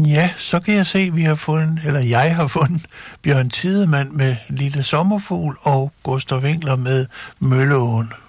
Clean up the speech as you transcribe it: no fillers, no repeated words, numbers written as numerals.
Ja, så kan jeg se, at jeg har fundet Bjørn Tidemand med Lille Sommerfugl og Gustav Winkler med Mølleåen.